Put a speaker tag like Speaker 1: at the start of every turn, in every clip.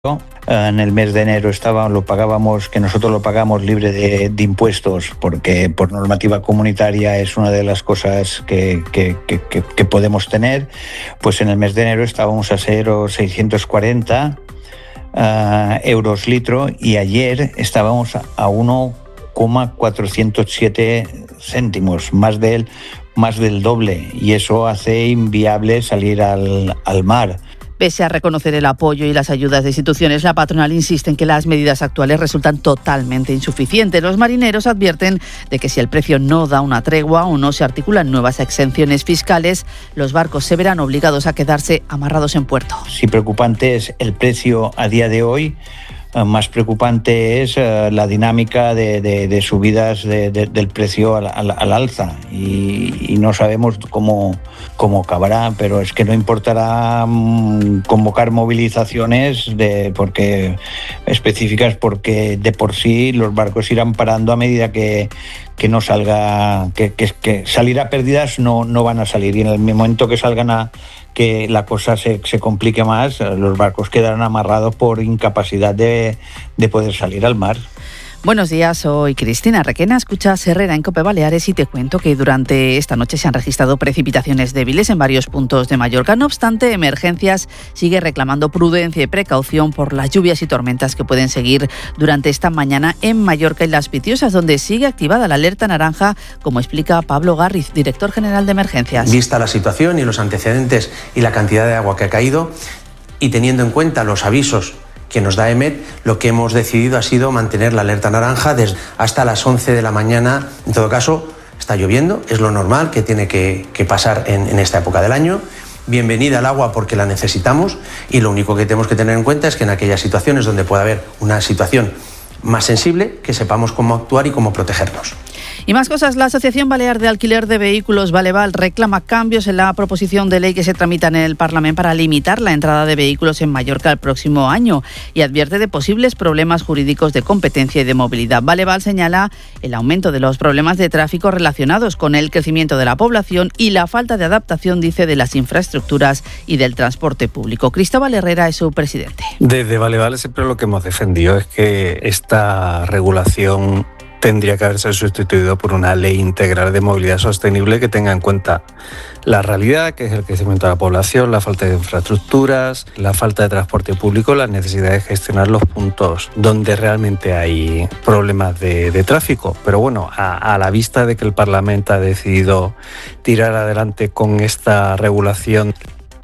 Speaker 1: En el mes de enero nosotros lo pagamos libre de impuestos, porque por normativa comunitaria es una de las cosas que podemos tener. Pues en el mes de enero estábamos a 0,640 euros litro, y ayer estábamos a 1,407 céntimos, más del doble, y eso hace inviable salir al mar.
Speaker 2: Pese a reconocer el apoyo y las ayudas de instituciones, la patronal insiste en que las medidas actuales resultan totalmente insuficientes. Los marineros advierten de que si el precio no da una tregua o no se articulan nuevas exenciones fiscales, los barcos se verán obligados a quedarse amarrados en puerto.
Speaker 1: Si preocupante es el precio a día de hoy, más preocupante es la dinámica de subidas del precio al alza, y no sabemos cómo acabará, pero es que no importará convocar movilizaciones específicas, porque de por sí los barcos irán parando a medida que no salga, que salir a pérdidas no van a salir, y en el momento que salgan que la cosa se complique más, los barcos quedarán amarrados por incapacidad de poder salir al mar.
Speaker 2: Buenos días, soy Cristina Requena, escuchas Herrera en COPE Baleares y te cuento que durante esta noche se han registrado precipitaciones débiles en varios puntos de Mallorca. No obstante, Emergencias sigue reclamando prudencia y precaución por las lluvias y tormentas que pueden seguir durante esta mañana en Mallorca y Las Pitiusas, donde sigue activada la alerta naranja, como explica Pablo Garriz, director general de Emergencias.
Speaker 3: Vista la situación y los antecedentes y la cantidad de agua que ha caído, y teniendo en cuenta los avisos que nos da EMET, lo que hemos decidido ha sido mantener la alerta naranja hasta las 11 de la mañana. En todo caso, está lloviendo, es lo normal que tiene que pasar en esta época del año. Bienvenida al agua porque la necesitamos, y lo único que tenemos que tener en cuenta es que en aquellas situaciones donde pueda haber una situación más sensible, que sepamos cómo actuar y cómo protegernos.
Speaker 2: Y más cosas. La Asociación Balear de Alquiler de Vehículos, Baleval, reclama cambios en la proposición de ley que se tramita en el Parlamento para limitar la entrada de vehículos en Mallorca el próximo año, y advierte de posibles problemas jurídicos de competencia y de movilidad. Baleval señala el aumento de los problemas de tráfico relacionados con el crecimiento de la población y la falta de adaptación, dice, de las infraestructuras y del transporte público. Cristóbal Herrera es su presidente.
Speaker 4: Desde Baleval siempre lo que hemos defendido es que esta regulación tendría que haberse sustituido por una ley integral de movilidad sostenible que tenga en cuenta la realidad, que es el crecimiento de la población, la falta de infraestructuras, la falta de transporte público, la necesidad de gestionar los puntos donde realmente hay problemas de tráfico. Pero bueno, a la vista de que el Parlamento ha decidido tirar adelante con esta regulación.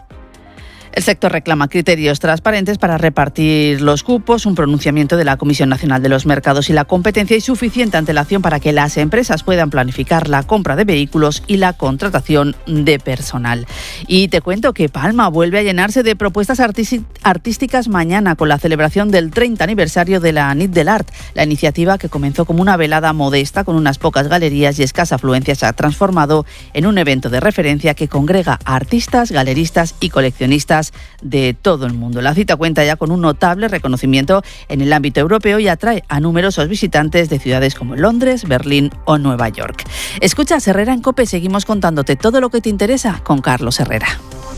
Speaker 2: El sector reclama criterios transparentes para repartir los cupos, un pronunciamiento de la Comisión Nacional de los Mercados y la Competencia y suficiente antelación para que las empresas puedan planificar la compra de vehículos y la contratación de personal. Y te cuento que Palma vuelve a llenarse de propuestas artísticas mañana con la celebración del 30 aniversario de la Nit del Art. La iniciativa, que comenzó como una velada modesta con unas pocas galerías y escasa afluencia, se ha transformado en un evento de referencia que congrega a artistas, galeristas y coleccionistas de todo el mundo. La cita cuenta ya con un notable reconocimiento en el ámbito europeo y atrae a numerosos visitantes de ciudades como Londres, Berlín o Nueva York. Escuchas Herrera en COPE, seguimos contándote todo lo que te interesa con Carlos Herrera.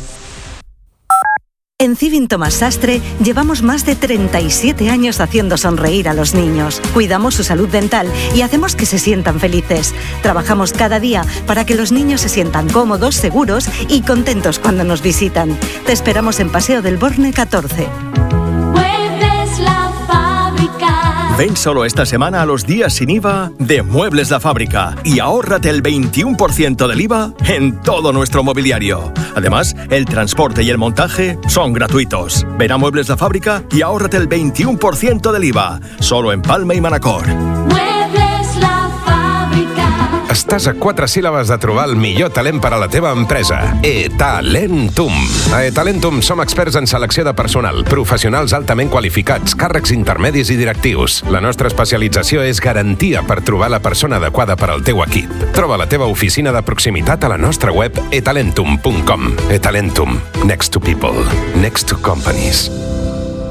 Speaker 5: En Civin Tomás Sastre llevamos más de 37 años haciendo sonreír a los niños. Cuidamos su salud dental y hacemos que se sientan felices. Trabajamos cada día para que los niños se sientan cómodos, seguros y contentos cuando nos visitan. Te esperamos en Paseo del Borne 14.
Speaker 6: Ven solo esta semana a los días sin IVA de Muebles La Fábrica y ahórrate el 21% del IVA en todo nuestro mobiliario. Además, el transporte y el montaje son gratuitos. Ven a Muebles La Fábrica y ahórrate el 21% del IVA, solo en Palma i Manacor.
Speaker 7: Muebles La Fábrica.
Speaker 8: Estàs a 4 síl·labes de trobar el millor talent per a la teva empresa. eTalentum. A eTalentum som experts en selecció de personal, professionals altament qualificats, càrrecs intermedis i directius. La nostra especialització és garantia per trobar la persona adequada per al teu equip. Troba la teva oficina de proximitat a la nostra web etalentum.com. eTalentum. Next to people. Next to companies.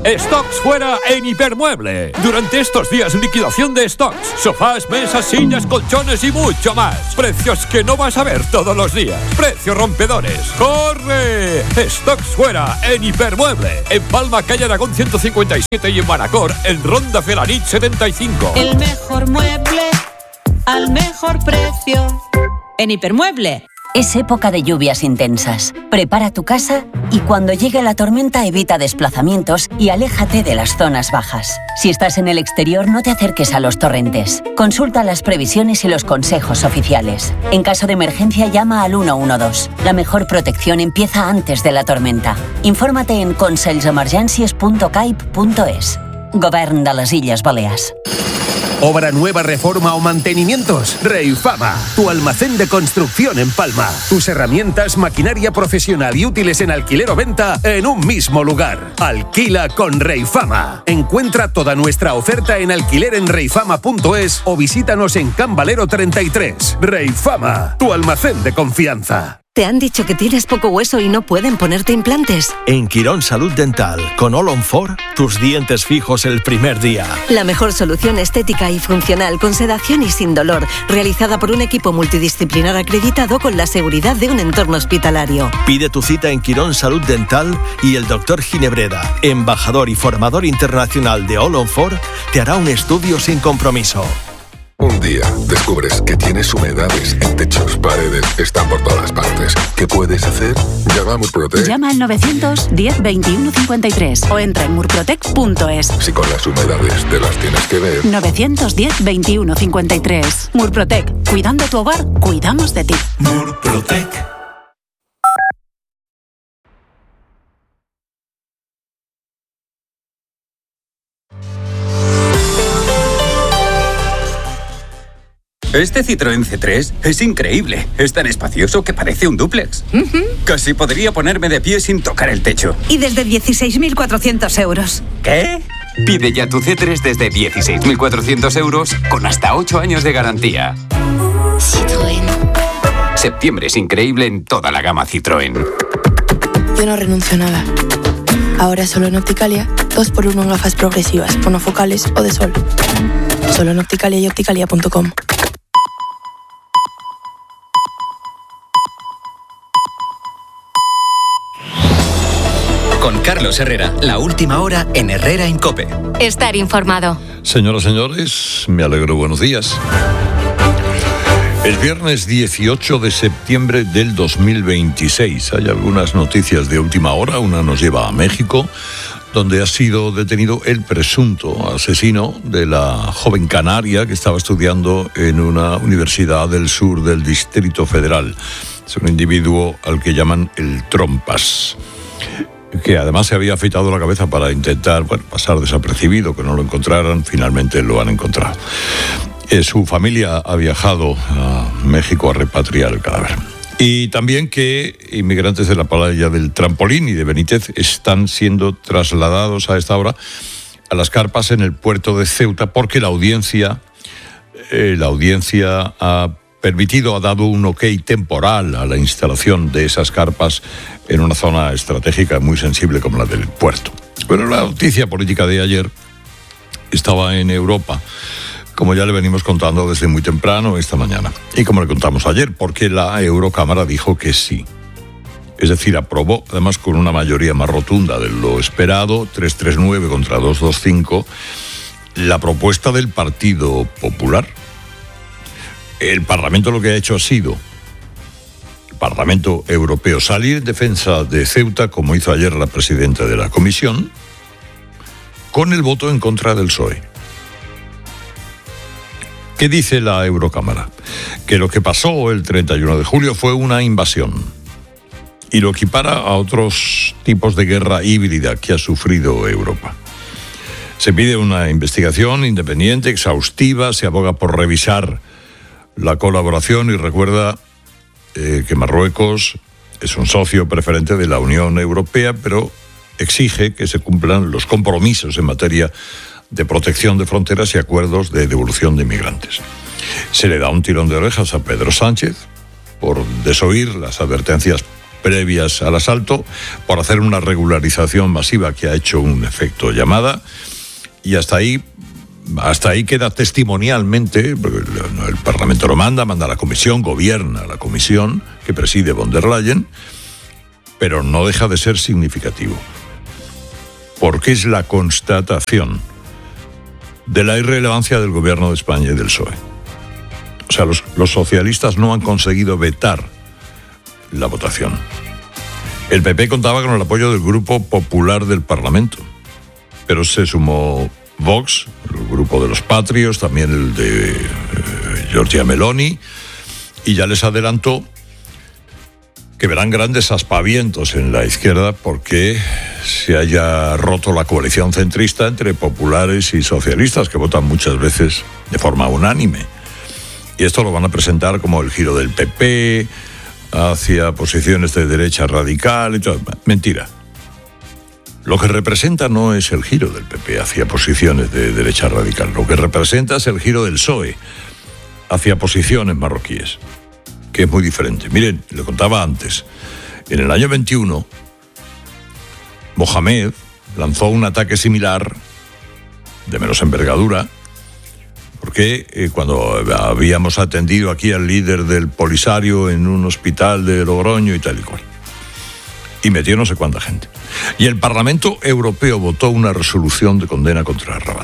Speaker 9: Stocks fuera en Hipermueble. Durante estos días, liquidación de stocks. Sofás, mesas, sillas, colchones y mucho más. Precios que no vas a ver todos los días. Precios rompedores. ¡Corre! Stocks fuera en Hipermueble. En Palma, calle Aragón 157 y en Manacor, en Ronda Felanit 75.
Speaker 10: El mejor mueble al mejor precio. En Hipermueble.
Speaker 11: Es época de lluvias intensas. Prepara tu casa y cuando llegue la tormenta evita desplazamientos y aléjate de las zonas bajas. Si estás en el exterior, no te acerques a los torrentes. Consulta las previsiones y los consejos oficiales. En caso de emergencia, llama al 112. La mejor protección empieza antes de la tormenta. Infórmate en conselsemergències.caip.es. Govern de les Illes Balears.
Speaker 12: Obra nueva, reforma o mantenimientos. Reifama, tu almacén de construcción en Palma. Tus herramientas, maquinaria profesional y útiles en alquiler o venta en un mismo lugar. Alquila con Reifama. Encuentra toda nuestra oferta en alquilerenreifama.es o visítanos en Can Valero 33. Reifama, tu almacén de confianza.
Speaker 5: ¿Te han dicho que tienes poco hueso y no pueden ponerte implantes?
Speaker 6: En Quirón Salud Dental, con All on 4, tus dientes fijos el primer día.
Speaker 5: La mejor solución estética y funcional, con sedación y sin dolor, realizada por un equipo multidisciplinar acreditado con la seguridad de un entorno hospitalario.
Speaker 6: Pide tu cita en Quirón Salud Dental y el Dr. Ginebreda, embajador y formador internacional de All on 4, te hará un estudio sin compromiso.
Speaker 13: Un día descubres que tienes humedades en techos, paredes, están por todas partes. ¿Qué puedes hacer? Llama a Murprotec.
Speaker 14: Llama al 910 21 53 o entra en murprotec.es.
Speaker 13: Si con las humedades te las tienes que ver.
Speaker 14: 910 21 53. Murprotec. Cuidando tu hogar, cuidamos de ti.
Speaker 15: Murprotec.
Speaker 16: Este Citroën C3 es increíble. Es tan espacioso que parece un dúplex. Casi podría ponerme de pie sin tocar el techo.
Speaker 17: Y desde 16.400 euros.
Speaker 16: ¿Qué? Pide ya tu C3 desde 16.400 euros con hasta 8 años de garantía.
Speaker 18: Citroën.
Speaker 16: Septiembre es increíble en toda la gama Citroën.
Speaker 18: Yo no renuncio a nada. Ahora solo en Opticalia, 2x1 en gafas progresivas, monofocales o de sol. Solo en Opticalia y opticalia.com.
Speaker 19: Con Carlos Herrera, la última hora en Herrera en COPE.
Speaker 20: Estar informado.
Speaker 21: Señoras, señores, me alegro, buenos días. El viernes 18 de septiembre del 2026 hay algunas noticias de última hora. Una nos lleva a México, donde ha sido detenido el presunto asesino de la joven canaria que estaba estudiando en una universidad del sur del Distrito Federal. Es un individuo al que llaman el Trompas, que además se había afeitado la cabeza para intentar pasar desapercibido, que no lo encontraran. Finalmente lo han encontrado. Su familia ha viajado a México a repatriar el cadáver. Y también que inmigrantes de la playa del Trampolín y de Benítez están siendo trasladados a esta hora a las carpas en el puerto de Ceuta, porque la audiencia ha dado un ok temporal a la instalación de esas carpas en una zona estratégica muy sensible como la del puerto. Pero la noticia política de ayer estaba en Europa, como ya le venimos contando desde muy temprano esta mañana, y como le contamos ayer, porque la Eurocámara dijo que sí. Es decir, aprobó, además con una mayoría más rotunda de lo esperado, 339 contra 225, la propuesta del Partido Popular. El Parlamento lo que ha hecho ha sido, el Parlamento Europeo, salir en defensa de Ceuta, como hizo ayer la presidenta de la Comisión, con el voto en contra del PSOE. ¿Qué dice la Eurocámara? Que lo que pasó el 31 de julio fue una invasión y lo equipara a otros tipos de guerra híbrida que ha sufrido Europa. Se pide una investigación independiente, exhaustiva, se aboga por revisar la colaboración y recuerda que Marruecos es un socio preferente de la Unión Europea, pero exige que se cumplan los compromisos en materia de protección de fronteras y acuerdos de devolución de inmigrantes. Se le da un tirón de orejas a Pedro Sánchez por desoír las advertencias previas al asalto, por hacer una regularización masiva que ha hecho un efecto llamada, y hasta ahí queda testimonialmente, porque el Parlamento lo manda a la Comisión, gobierna la Comisión que preside von der Leyen, pero no deja de ser significativo, porque es la constatación de la irrelevancia del gobierno de España y del PSOE. O sea, los socialistas no han conseguido vetar la votación. El PP contaba con el apoyo del Grupo Popular del Parlamento, pero se sumó Vox, el grupo de los patrios, también el de Giorgia Meloni, y ya les adelanto que verán grandes aspavientos en la izquierda porque se haya roto la coalición centrista entre populares y socialistas, que votan muchas veces de forma unánime. Y esto lo van a presentar como el giro del PP hacia posiciones de derecha radical y todo. Mentira. Lo que representa no es el giro del PP hacia posiciones de derecha radical. Lo que representa es el giro del PSOE hacia posiciones marroquíes, que es muy diferente. Miren, le contaba antes, en el año 21, Mohamed lanzó un ataque similar, de menos envergadura, porque cuando habíamos atendido aquí al líder del Polisario en un hospital de Logroño y tal y cual, y metió no sé cuánta gente. Y el Parlamento Europeo votó una resolución de condena contra Rabat.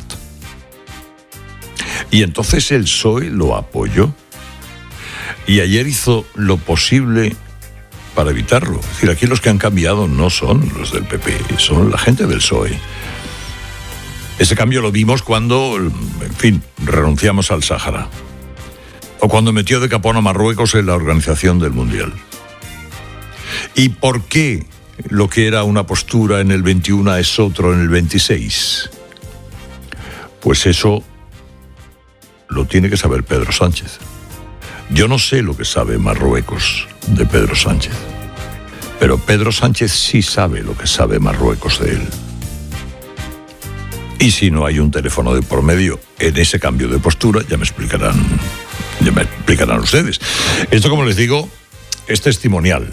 Speaker 21: Y entonces el PSOE lo apoyó. Y ayer hizo lo posible para evitarlo. Es decir, aquí los que han cambiado no son los del PP, son la gente del PSOE. Ese cambio lo vimos cuando, en fin, renunciamos al Sáhara. O cuando metió de capón a Marruecos en la organización del Mundial. ¿Y por qué lo que era una postura en el 21 es otro en el 26? Pues eso lo tiene que saber Pedro Sánchez. Yo no sé lo que sabe Marruecos de Pedro Sánchez, pero Pedro Sánchez sí sabe lo que sabe Marruecos de él. Y si no hay un teléfono de por medio en ese cambio de postura, ya me explicarán ustedes. Esto, como les digo, es testimonial.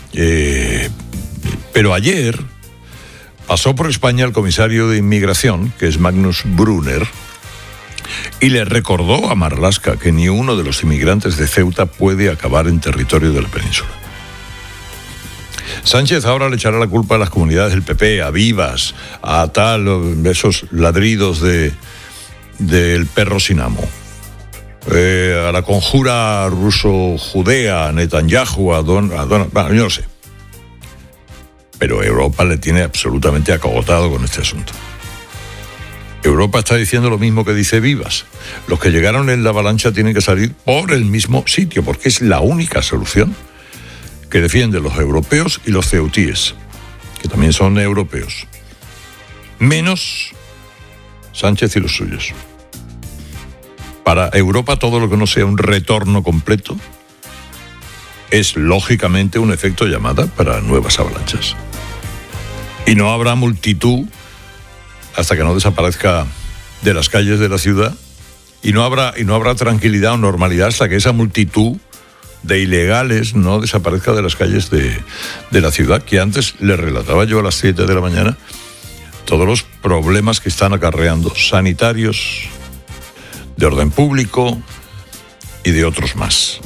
Speaker 21: Pero ayer pasó por España el comisario de Inmigración, que es Magnus Brunner, y le recordó a Marlaska que ni uno de los inmigrantes de Ceuta puede acabar en territorio de la península. Sánchez ahora le echará la culpa a las comunidades del PP, a Vivas, a tal, esos ladridos del perro sin amo, a la conjura ruso-judea, a Netanyahu, a Donald, bueno, yo no sé. Pero Europa le tiene absolutamente acogotado con este asunto. Europa está diciendo lo mismo que dice Vivas. Los que llegaron en la avalancha tienen que salir por el mismo sitio, porque es la única solución que defienden los europeos y los ceutíes, que también son europeos. Menos Sánchez y los suyos. Para Europa, todo lo que no sea un retorno completo es, lógicamente, un efecto llamada para nuevas avalanchas. Y no habrá multitud hasta que no desaparezca de las calles de la ciudad, y no habrá tranquilidad o normalidad hasta que esa multitud de ilegales no desaparezca de las calles de la ciudad, que antes les relataba yo a las 7 de la mañana todos los problemas que están acarreando, sanitarios, de orden público y de otros más.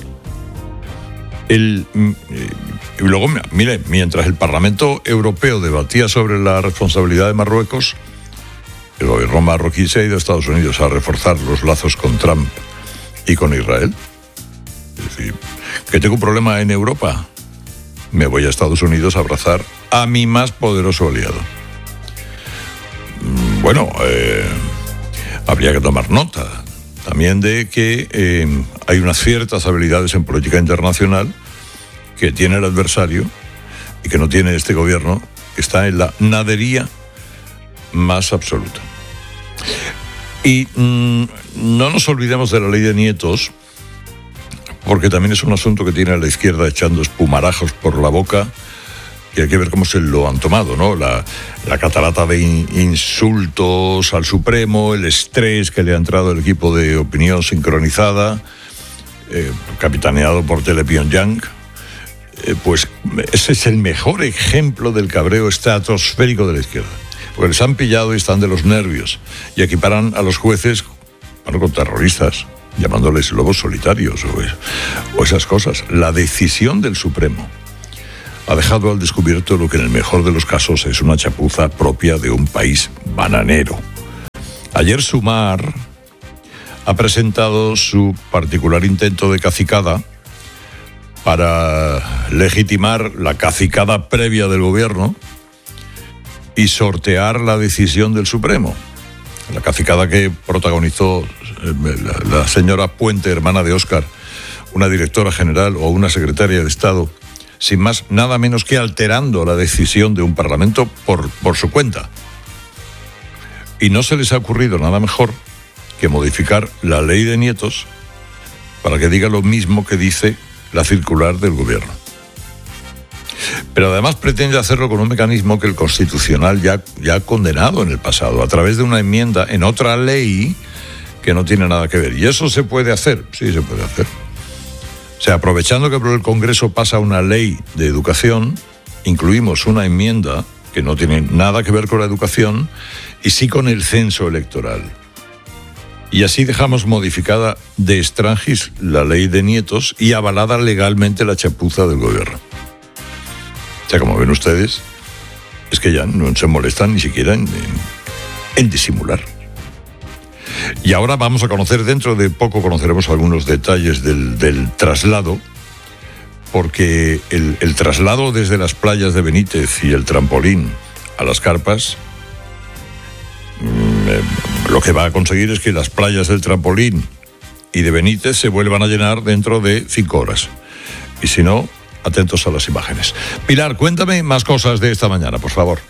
Speaker 21: Y luego, mire, mientras el Parlamento Europeo debatía sobre la responsabilidad de Marruecos, el gobierno marroquí se ha ido a Estados Unidos a reforzar los lazos con Trump y con Israel. Es decir, que tengo un problema en Europa, me voy a Estados Unidos a abrazar a mi más poderoso aliado. Bueno, habría que tomar nota también de que hay unas ciertas habilidades en política internacional que tiene el adversario y que no tiene este gobierno, que está en la nadería más absoluta. Y no nos olvidemos de la ley de nietos, porque también es un asunto que tiene a la izquierda echando espumarajos por la boca, y hay que ver cómo se lo han tomado, ¿no? La catarata de insultos al Supremo, el estrés que le ha entrado el equipo de opinión sincronizada, capitaneado por Tele Pyongyang, pues ese es el mejor ejemplo del cabreo estratosférico de la izquierda. Porque les han pillado y están de los nervios. Y equiparan a los jueces con terroristas, llamándoles lobos solitarios o esas cosas. La decisión del Supremo ha dejado al descubierto lo que en el mejor de los casos es una chapuza propia de un país bananero. Ayer Sumar ha presentado su particular intento de cacicada para legitimar la cacicada previa del gobierno y sortear la decisión del Supremo. La cacicada que protagonizó la señora Puente, hermana de Óscar, una directora general o una secretaria de Estado, sin más, nada menos que alterando la decisión de un parlamento por su cuenta. Y no se les ha ocurrido nada mejor que modificar la ley de nietos para que diga lo mismo que dice la circular del gobierno. Pero además pretende hacerlo con un mecanismo que el Constitucional ya ha condenado en el pasado, a través de una enmienda en otra ley que no tiene nada que ver. ¿Y eso se puede hacer? Sí, se puede hacer. O sea, aprovechando que por el Congreso pasa una ley de educación, incluimos una enmienda que no tiene nada que ver con la educación y sí con el censo electoral. Y así dejamos modificada de extranjis la ley de nietos y avalada legalmente la chapuza del gobierno. O sea, como ven ustedes, es que ya no se molestan ni siquiera en disimular. Y ahora vamos a conocer, dentro de poco conoceremos algunos detalles del traslado, porque el traslado desde las playas de Benítez y el trampolín a las carpas, lo que va a conseguir es que las playas del trampolín y de Benítez se vuelvan a llenar dentro de 5 horas. Y si no, atentos a las imágenes. Pilar, cuéntame más cosas de esta mañana, por favor.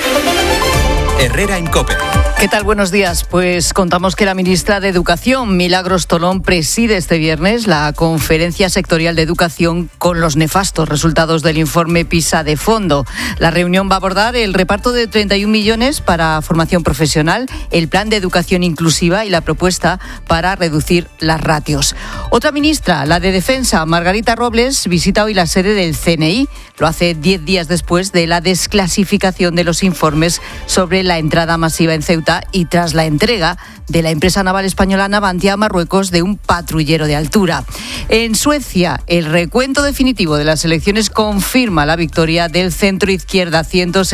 Speaker 19: Herrera en COPE.
Speaker 15: ¿Qué tal? Buenos días. Pues contamos que la ministra de Educación, Milagros Tolón, preside este viernes la Conferencia Sectorial de Educación con los nefastos resultados del informe PISA de fondo. La reunión va a abordar el reparto de 31 millones para formación profesional, el plan de educación inclusiva y la propuesta para reducir las ratios. Otra ministra, la de Defensa, Margarita Robles, visita hoy la sede del CNI. Lo hace 10 días después de la desclasificación de los informes sobre la entrada masiva en Ceuta y tras la entrega de la empresa naval española Navantia a Marruecos de un patrullero de altura. En Suecia, el recuento definitivo de las elecciones confirma la victoria del centro izquierda,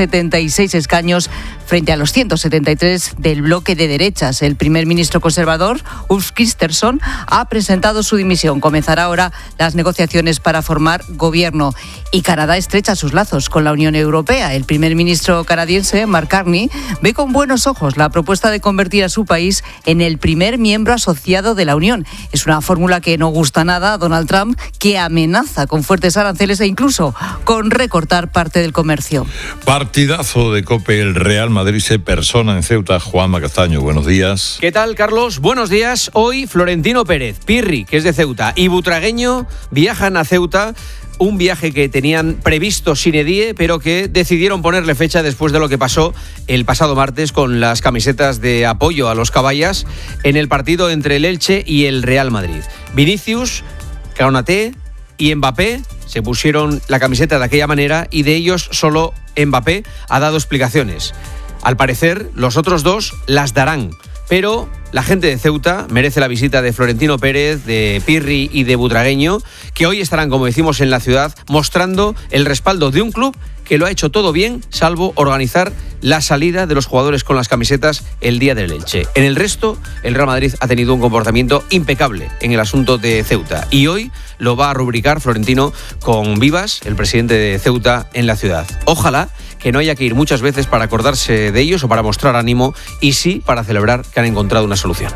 Speaker 15: 176 escaños frente a los 173 del bloque de derechas. El primer ministro conservador, Ulf Kristersson, ha presentado su dimisión. Comenzará ahora las negociaciones para formar gobierno. Y Canadá estrecha sus lazos con la Unión Europea. El primer ministro canadiense, Mark Carney, ve con buenos ojos la propuesta de convertir a su país en el primer miembro asociado de la Unión. Es una fórmula que no gusta nada a Donald Trump, que amenaza con fuertes aranceles e incluso con recortar parte del comercio.
Speaker 21: Partidazo de COPE, el Real Madrid se persona en Ceuta. Juanma Castaño, buenos días.
Speaker 20: ¿Qué tal, Carlos? Buenos días. Hoy Florentino Pérez, Pirri, que es de Ceuta, y Butragueño viajan a Ceuta. Un viaje que tenían previsto sine die, pero que decidieron ponerle fecha después de lo que pasó el pasado martes con las camisetas de apoyo a los caballas en el partido entre el Elche y el Real Madrid. Vinicius, Konaté y Mbappé se pusieron la camiseta de aquella manera y de ellos solo Mbappé ha dado explicaciones. Al parecer, los otros dos las darán. Pero la gente de Ceuta merece la visita de Florentino Pérez, de Pirri y de Butragueño, que hoy estarán, como decimos, en la ciudad, mostrando el respaldo de un club que lo ha hecho todo bien, salvo organizar la salida de los jugadores con las camisetas el día del Elche. En el resto, el Real Madrid ha tenido un comportamiento impecable en el asunto de Ceuta. Y hoy lo va a rubricar Florentino con Vivas, el presidente de Ceuta, en la ciudad. Ojalá que no haya que ir muchas veces para acordarse de ellos o para mostrar ánimo, y sí para celebrar que han encontrado una solución.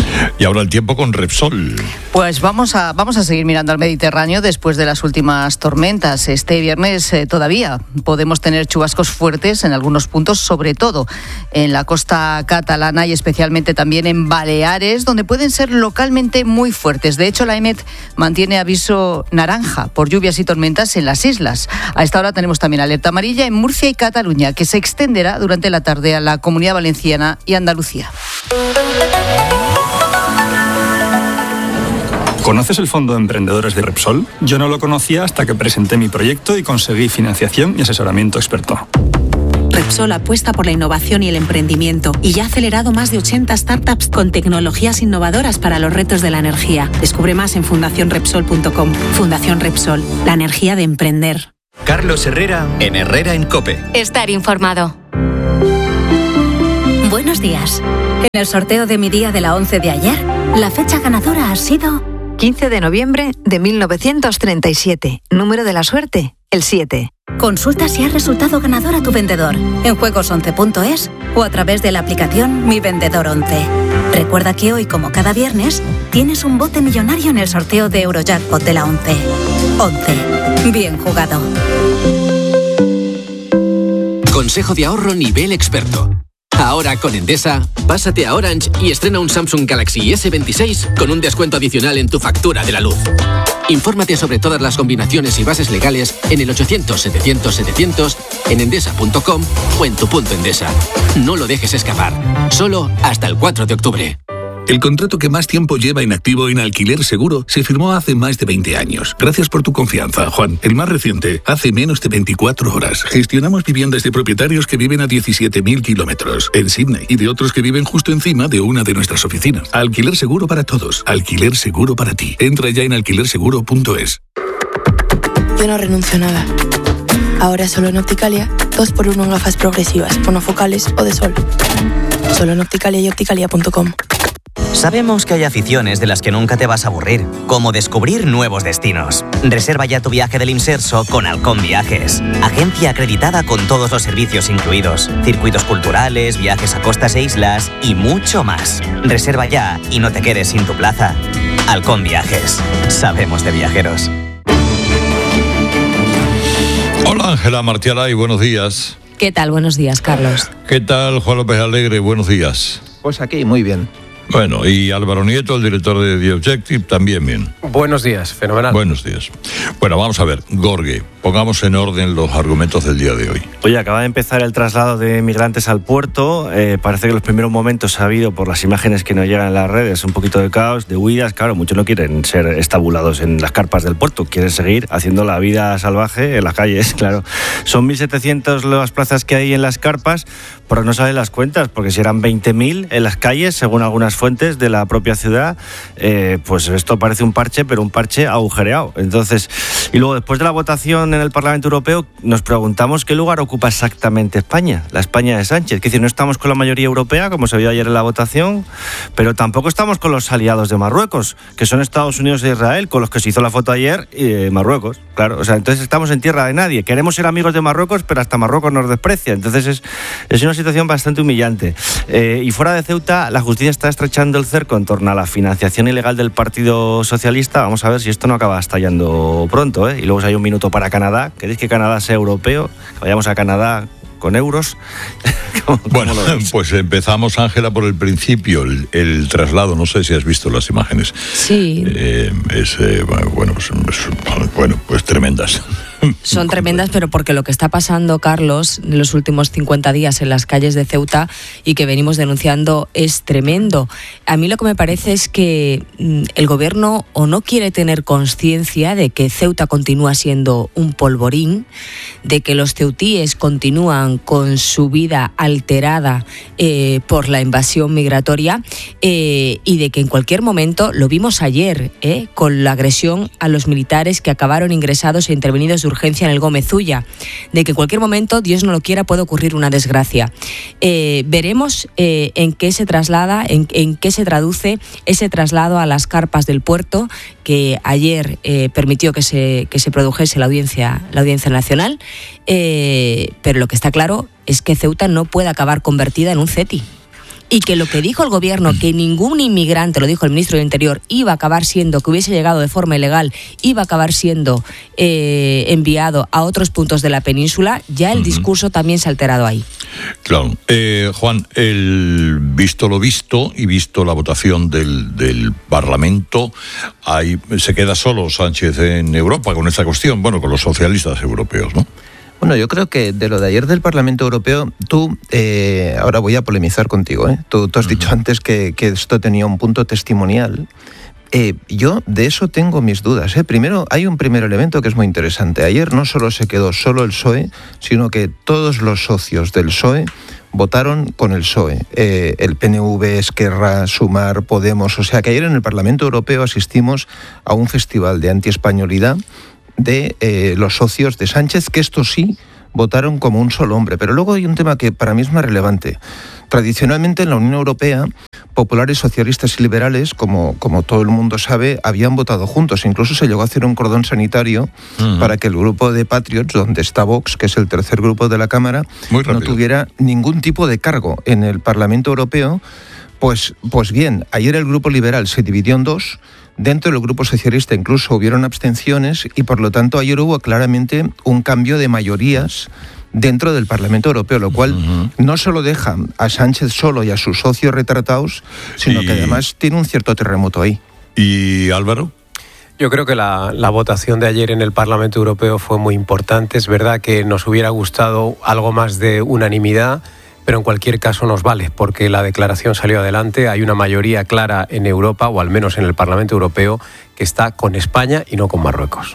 Speaker 21: Y ahora el tiempo con Repsol.
Speaker 15: Pues vamos a seguir mirando al Mediterráneo después de las últimas tormentas. Este viernes todavía podemos tener chubascos fuertes en algunos puntos, sobre todo en la costa catalana y especialmente también en Baleares, donde pueden ser localmente muy fuertes. De hecho, la EMET mantiene aviso naranja por lluvias y tormentas en las islas. A esta hora tenemos también alerta amarilla en Murcia y Cataluña, que se extenderá durante la tarde a la Comunidad Valenciana y Andalucía.
Speaker 1: ¿Conoces el Fondo de Emprendedores de Repsol? Yo no lo conocía hasta que presenté mi proyecto y conseguí financiación y asesoramiento experto.
Speaker 22: Repsol apuesta por la innovación y el emprendimiento y ya ha acelerado más de 80 startups con tecnologías innovadoras para los retos de la energía. Descubre más en fundacionrepsol.com. Fundación Repsol, la energía de emprender.
Speaker 19: Carlos Herrera en Herrera en COPE.
Speaker 23: Estar informado.
Speaker 24: Buenos días. En el sorteo de mi día de la 11 de ayer, la fecha ganadora ha sido 15 de noviembre de 1937. Número de la suerte, el 7. Consulta si has resultado ganador a tu vendedor en juegos11.es o a través de la aplicación Mi Vendedor 11. Recuerda que hoy, como cada viernes, tienes un bote millonario en el sorteo de Eurojackpot de la 11. 11. Bien jugado.
Speaker 25: Consejo de ahorro nivel experto. Ahora con Endesa, pásate a Orange y estrena un Samsung Galaxy S26 con un descuento adicional en tu factura de la luz. Infórmate sobre todas las combinaciones y bases legales en el 800-700-700, en endesa.com o en tu punto Endesa. No lo dejes escapar. Solo hasta el 4 de octubre.
Speaker 26: El contrato que más tiempo lleva en activo en Alquiler Seguro se firmó hace más de 20 años. Gracias por tu confianza, Juan. El más reciente, hace menos de 24 horas. Gestionamos viviendas de propietarios que viven a 17.000 kilómetros en Sydney y de otros que viven justo encima de una de nuestras oficinas. Alquiler Seguro para todos. Alquiler Seguro para ti. Entra ya en alquilerseguro.es.
Speaker 18: Yo no renuncio a nada. Ahora solo en Opticalia, 2x1 en gafas progresivas, monofocales o de sol. Solo en Opticalia y opticalia.com.
Speaker 27: Sabemos que hay aficiones de las que nunca te vas a aburrir, como descubrir nuevos destinos. Reserva ya tu viaje del Imserso con Halcón Viajes, agencia acreditada con todos los servicios incluidos, circuitos culturales, viajes a costas e islas y mucho más. Reserva ya y no te quedes sin tu plaza. Halcón Viajes, sabemos de viajeros.
Speaker 21: Hola Ángela Martialay, buenos días.
Speaker 28: ¿Qué tal? Buenos días, Carlos.
Speaker 21: ¿Qué tal Juan López Alegre? Buenos días.
Speaker 29: Pues aquí, muy bien.
Speaker 21: Bueno, y Álvaro Nieto, el director de The Objective, también bien.
Speaker 29: Buenos días, fenomenal.
Speaker 21: Buenos días. Bueno, vamos a ver, Gorge, pongamos en orden los argumentos del día de hoy.
Speaker 30: Oye, acaba de empezar el traslado de migrantes al puerto. Parece que en los primeros momentos ha habido, por las imágenes que nos llegan en las redes, un poquito de caos, de huidas. Claro, muchos no quieren ser estabulados en las carpas del puerto, quieren seguir haciendo la vida salvaje en las calles, claro. Son 1.700 las plazas que hay en las carpas, pero no salen las cuentas, porque si eran 20.000 en las calles, según algunas fuentes de la propia ciudad, pues esto parece un parche, pero un parche agujereado. Entonces, y luego después de la votación en el Parlamento Europeo, nos preguntamos qué lugar ocupa exactamente España, la España de Sánchez. Es decir, no estamos con la mayoría europea, como se vio ayer en la votación, pero tampoco estamos con los aliados de Marruecos, que son Estados Unidos e Israel, con los que se hizo la foto ayer, y Marruecos, claro. O sea, entonces estamos en tierra de nadie. Queremos ser amigos de Marruecos, pero hasta Marruecos nos desprecia. Entonces es una situación bastante humillante. Y fuera de Ceuta, la justicia está estrechando el cerco en torno a la financiación ilegal del Partido Socialista. Vamos a ver si esto no acaba estallando pronto, ¿eh? Y luego si hay un minuto para Canadá. ¿Queréis que Canadá sea europeo? Que vayamos a Canadá con euros.
Speaker 21: Bueno, pues empezamos, Ángela, por el principio, el traslado. No sé si has visto las imágenes.
Speaker 28: Sí.
Speaker 21: Pues tremendas.
Speaker 28: Son tremendas, pero porque lo que está pasando, Carlos, en los últimos 50 días en las calles de Ceuta y que venimos denunciando es tremendo. A mí lo que me parece es que el gobierno o no quiere tener conciencia de que Ceuta continúa siendo un polvorín, de que los ceutíes continúan con su vida alterada por la invasión migratoria y de que en cualquier momento, lo vimos ayer, con la agresión a los militares que acabaron ingresados e intervenidos de urgencia en el Gómez Ulla, de que en cualquier momento, Dios no lo quiera, puede ocurrir una desgracia. Veremos en qué se traslada, en qué se traduce ese traslado a las carpas del puerto que ayer permitió que se produjese la audiencia nacional, pero lo que está claro es que Ceuta no puede acabar convertida en un CETI. Y que lo que dijo el gobierno, que ningún inmigrante, lo dijo el ministro del Interior, iba a acabar siendo, que hubiese llegado de forma ilegal, iba a acabar siendo enviado a otros puntos de la península, ya el discurso también se ha alterado ahí.
Speaker 21: Claro. Juan, visto lo visto y visto la votación del Parlamento, se queda solo Sánchez en Europa con esta cuestión, bueno, con los socialistas europeos, ¿no?
Speaker 29: Bueno, yo creo que de lo de ayer del Parlamento Europeo, tú, ahora voy a polemizar contigo, ¿eh? Tú has dicho antes que esto tenía un punto testimonial. Yo de eso tengo mis dudas. Primero, hay un primer elemento que es muy interesante. Ayer no solo se quedó solo el PSOE, sino que todos los socios del PSOE votaron con el PSOE. El PNV, Esquerra, Sumar, Podemos. O sea que ayer en el Parlamento Europeo asistimos a un festival de antiespañolidad de los socios de Sánchez, que estos sí votaron como un solo hombre. Pero luego hay un tema que para mí es más relevante. Tradicionalmente en la Unión Europea, populares, socialistas y liberales, como todo el mundo sabe, habían votado juntos. Incluso se llegó a hacer un cordón sanitario para que el grupo de Patriots, donde está Vox, que es el tercer grupo de la Cámara, no tuviera ningún tipo de cargo en el Parlamento Europeo. Pues bien, ayer el grupo liberal se dividió en dos. Dentro del grupo socialista incluso hubieron abstenciones y por lo tanto ayer hubo claramente un cambio de mayorías dentro del Parlamento Europeo, lo cual no solo deja a Sánchez solo y a sus socios retratados, sino que además tiene un cierto terremoto ahí.
Speaker 21: ¿Y Álvaro?
Speaker 2: Yo creo que la votación de ayer en el Parlamento Europeo fue muy importante. Es verdad que nos hubiera gustado algo más de unanimidad, pero en cualquier caso nos vale, porque la declaración salió adelante. Hay una mayoría clara en Europa, o al menos en el Parlamento Europeo, que está con España y no con Marruecos.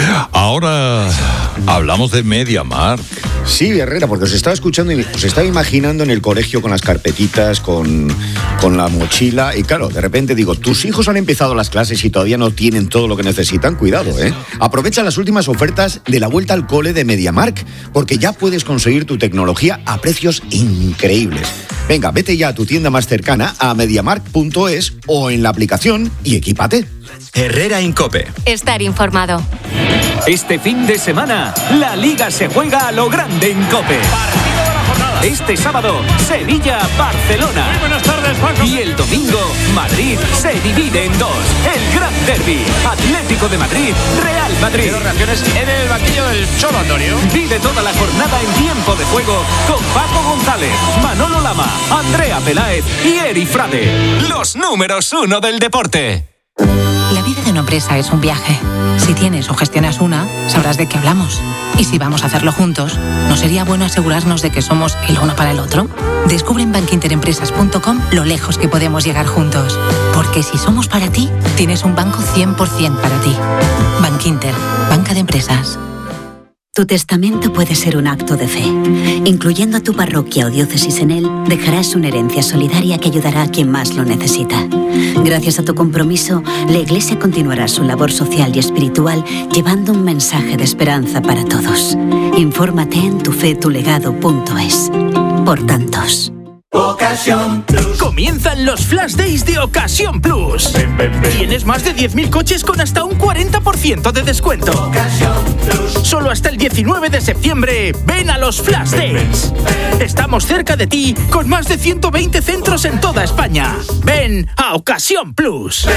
Speaker 21: Ahora hablamos de MediaMarkt.
Speaker 3: Sí, Herrera, porque os estaba escuchando y os estaba imaginando en el colegio con las carpetitas, con la mochila, y claro, de repente digo, tus hijos han empezado las clases y todavía no tienen todo lo que necesitan, cuidado, ¿eh? Aprovecha las últimas ofertas de la vuelta al cole de MediaMarkt, porque ya puedes conseguir tu tecnología a precios increíbles. Venga, vete ya a tu tienda más cercana, a mediamarkt.es o en la aplicación y equípate.
Speaker 19: Herrera en COPE.
Speaker 4: Estar informado.
Speaker 7: Este fin de semana, la Liga se juega a lo grande en COPE. Partido de la jornada. Este sábado, Sevilla-Barcelona. Muy buenas tardes, Paco. Y el domingo, Madrid se divide en dos. El Gran Derbi. Atlético de Madrid, Real Madrid. Quiero reacciones en el banquillo del Cholo, Antonio. Vive toda la jornada en tiempo de juego con Paco González, Manolo Lama, Andrea Peláez y Eri Frade. Los números 1 del deporte.
Speaker 22: La vida de una empresa es un viaje. Si tienes o gestionas una, sabrás de qué hablamos. Y si vamos a hacerlo juntos, ¿no sería bueno asegurarnos de que somos el uno para el otro? Descubre en bankinterempresas.com lo lejos que podemos llegar juntos. Porque si somos para ti, tienes un banco 100% para ti. Bankinter, banca de empresas.
Speaker 8: Tu testamento puede ser un acto de fe. Incluyendo a tu parroquia o diócesis en él, dejarás una herencia solidaria que ayudará a quien más lo necesita. Gracias a tu compromiso, la Iglesia continuará su labor social y espiritual llevando un mensaje de esperanza para todos. Infórmate en tufetulegado.es. Por tantos.
Speaker 9: Ocasión Plus. Comienzan los Flash Days de Ocasión Plus. Tienes más de 10.000 coches con hasta un 40% de descuento. Ocasión Plus. Solo hasta el 19 de septiembre, ven a los Flash Days. Estamos cerca de ti con más de 120 centros en toda España. Ven a Ocasión Plus.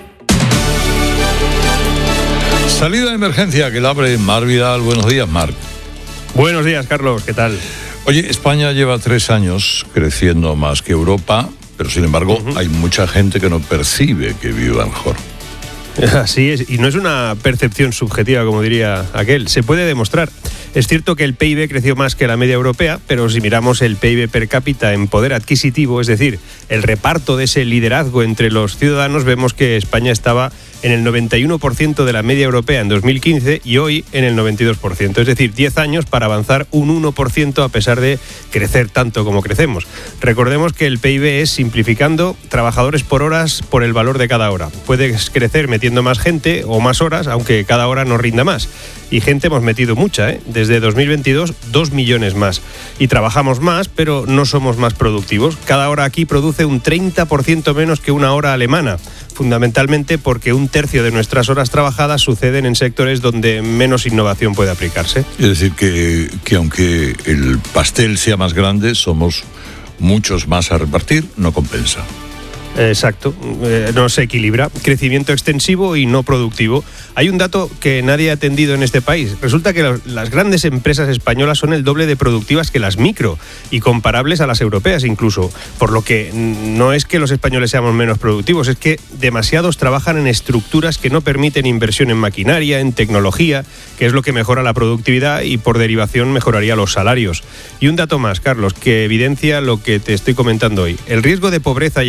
Speaker 21: Salida de emergencia que la abre Marc Vidal. Buenos días, Marc.
Speaker 10: Buenos días, Carlos. ¿Qué tal?
Speaker 21: Oye, España lleva 3 años creciendo más que Europa, pero sin embargo hay mucha gente que no percibe que viva mejor.
Speaker 10: Así es, y no es una percepción subjetiva, como diría aquel, se puede demostrar. Es cierto que el PIB creció más que la media europea, pero si miramos el PIB per cápita en poder adquisitivo, es decir, el reparto de ese liderazgo entre los ciudadanos, vemos que España estaba en el 91% de la media europea en 2015 y hoy en el 92%. Es decir, 10 años para avanzar un 1% a pesar de crecer tanto como crecemos. Recordemos que el PIB es, simplificando, trabajadores por horas por el valor de cada hora. Puedes crecer metiendo más gente o más horas, aunque cada hora no rinda más. Y gente hemos metido mucha, ¿eh? Desde 2022, 2 millones más. Y trabajamos más, pero no somos más productivos. Cada hora aquí produce un 30% menos que una hora alemana. Fundamentalmente porque un tercio de nuestras horas trabajadas suceden en sectores donde menos innovación puede aplicarse.
Speaker 21: Es decir, que aunque el pastel sea más grande, somos muchos más a repartir, no compensa.
Speaker 10: Exacto, no se equilibra. Crecimiento extensivo y no productivo. Hay un dato que nadie ha atendido en este país. Resulta que las grandes empresas españolas son el doble de productivas que las micro y comparables a las europeas incluso. Por lo que no es que los españoles seamos menos productivos, es que demasiados trabajan en estructuras que no permiten inversión en maquinaria, en tecnología, que es lo que mejora la productividad y por derivación mejoraría los salarios. Y un dato más, Carlos, que evidencia lo que te estoy comentando hoy. El riesgo de pobreza y exclusión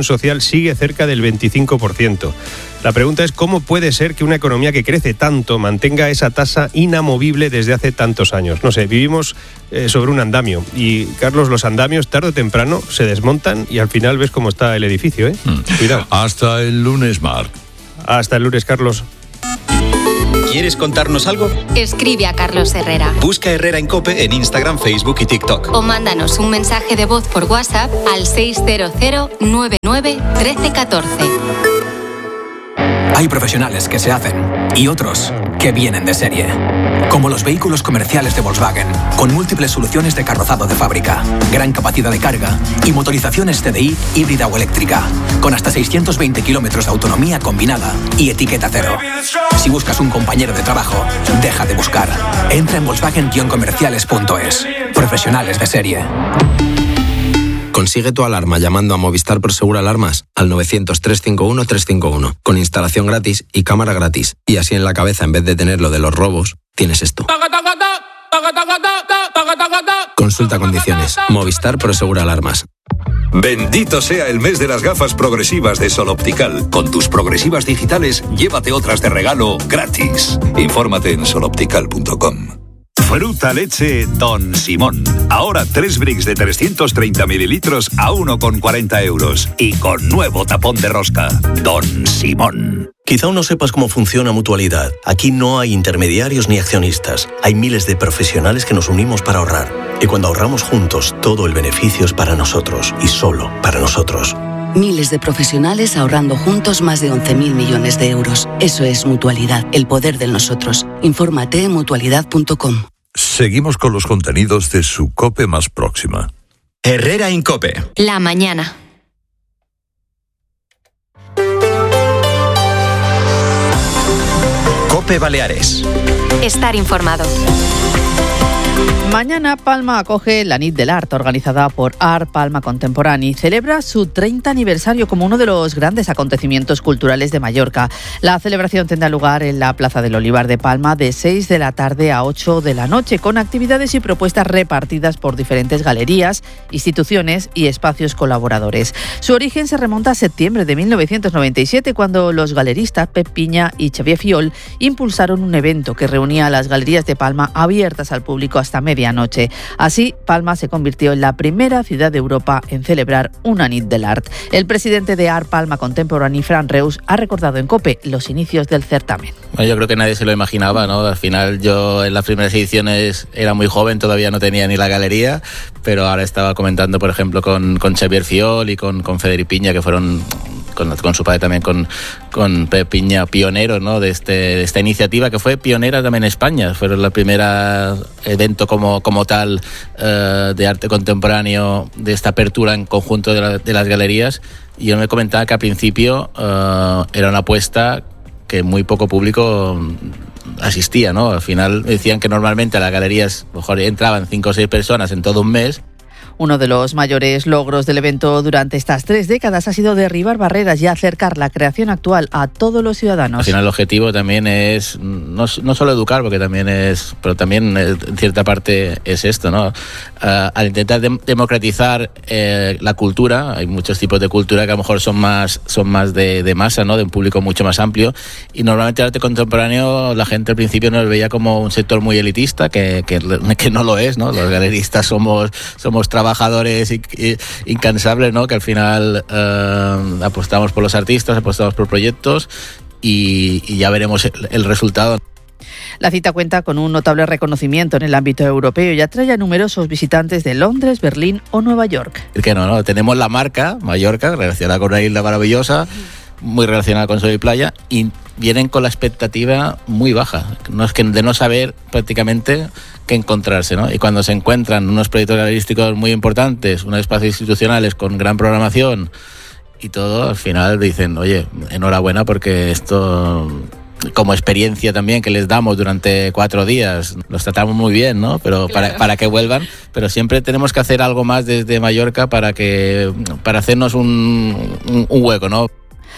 Speaker 10: social sigue cerca del 25%. La pregunta es cómo puede ser que una economía que crece tanto mantenga esa tasa inamovible desde hace tantos años. No sé, vivimos sobre un andamio y, Carlos, los andamios tarde o temprano se desmontan y al final ves cómo está el edificio, ¿eh? Cuidado.
Speaker 21: Hasta el lunes, Marc.
Speaker 10: Hasta el lunes, Carlos.
Speaker 19: ¿Quieres contarnos algo?
Speaker 4: Escribe a Carlos Herrera.
Speaker 19: Busca Herrera en COPE en Instagram, Facebook y TikTok.
Speaker 4: O mándanos un mensaje de voz por WhatsApp al 600 99 1314.
Speaker 5: Hay profesionales que se hacen y otros que vienen de serie. Como los vehículos comerciales de Volkswagen, con múltiples soluciones de carrozado de fábrica, gran capacidad de carga y motorizaciones TDI híbrida o eléctrica, con hasta 620 kilómetros de autonomía combinada y etiqueta cero. Si buscas un compañero de trabajo, deja de buscar. Entra en Volkswagen-comerciales.es. Profesionales de serie.
Speaker 6: Consigue tu alarma llamando a Movistar Prosegur Alarmas al 900-351-351, con instalación gratis y cámara gratis. Y así en la cabeza, en vez de tener lo de los robos, tienes esto. Consulta condiciones. Movistar Prosegur Alarmas.
Speaker 11: Bendito sea el mes de las gafas progresivas de Sol Optical. Con tus progresivas digitales, llévate otras de regalo gratis. Infórmate en soloptical.com.
Speaker 12: Fruta leche Don Simón. Ahora 3 bricks de 330 mililitros a 1,40 euros. Y con nuevo tapón de rosca. Don Simón.
Speaker 13: Quizá aún no sepas cómo funciona Mutualidad. Aquí no hay intermediarios ni accionistas. Hay miles de profesionales que nos unimos para ahorrar. Y cuando ahorramos juntos, todo el beneficio es para nosotros. Y solo para nosotros.
Speaker 14: Miles de profesionales ahorrando juntos más de 11.000 millones de euros. Eso es Mutualidad, el poder del nosotros. Infórmate en mutualidad.com.
Speaker 21: Seguimos con los contenidos de su COPE más próxima.
Speaker 19: Herrera en COPE.
Speaker 4: La mañana.
Speaker 19: COPE Baleares.
Speaker 4: Estar informado.
Speaker 15: Mañana Palma acoge la Nit del Art, organizada por Art Palma Contemporani. Celebra su 30 aniversario como uno de los grandes acontecimientos culturales de Mallorca. La celebración tendrá lugar en la Plaza del Olivar de Palma de 6 de la tarde a 8 de la noche, con actividades y propuestas repartidas por diferentes galerías, instituciones y espacios colaboradores. Su origen se remonta a septiembre de 1997, cuando los galeristas Pep Piña y Xavier Fiol impulsaron un evento que reunía a las galerías de Palma abiertas al público hasta medianoche. Así, Palma se convirtió en la primera ciudad de Europa en celebrar una Nit del Art. El presidente de Art Palma Contemporani, Fran Reus, ha recordado en COPE los inicios del certamen.
Speaker 16: Bueno, yo creo que nadie se lo imaginaba, ¿no? Al final yo en las primeras ediciones era muy joven, todavía no tenía ni la galería, pero ahora estaba comentando, por ejemplo, con Xavier Fiol y con Federic Piña, que fueron con su padre también, con Pep Piña, pioneros, ¿no? de esta iniciativa, que fue pionera también en España. Fueron el primer evento como tal de arte contemporáneo, de esta apertura en conjunto de las galerías. Y yo me comentaba que al principio era una apuesta que muy poco público asistía, ¿no? Al final decían que normalmente a las galerías mejor entraban 5 o 6 personas en todo un mes.
Speaker 15: Uno de los mayores logros del evento durante estas 3 décadas ha sido derribar barreras y acercar la creación actual a todos los ciudadanos.
Speaker 16: Al final el objetivo también es no solo educar, porque también pero también en cierta parte es esto, ¿no? Al intentar democratizar la cultura, hay muchos tipos de cultura que a lo mejor son más de masa, ¿no? De un público mucho más amplio, y normalmente el arte contemporáneo la gente al principio nos veía como un sector muy elitista, que no lo es, ¿no? Los galeristas somos trabajadores incansables, ¿no? Que al final apostamos por los artistas, apostamos por proyectos y ya veremos el resultado.
Speaker 15: La cita cuenta con un notable reconocimiento en el ámbito europeo y atrae a numerosos visitantes de Londres, Berlín o Nueva York.
Speaker 16: Que no, tenemos la marca Mallorca, relacionada con una isla maravillosa, muy relacionada con sol y playa, y vienen con la expectativa muy baja, no es que de no saber prácticamente qué encontrarse, ¿no? Y cuando se encuentran unos proyectos galerísticos muy importantes, unos espacios institucionales con gran programación y todo, al final dicen, oye, enhorabuena, porque esto, como experiencia también que les damos durante 4 días, los tratamos muy bien, ¿no? Pero claro, para que vuelvan, pero siempre tenemos que hacer algo más desde Mallorca para hacernos un hueco, ¿no?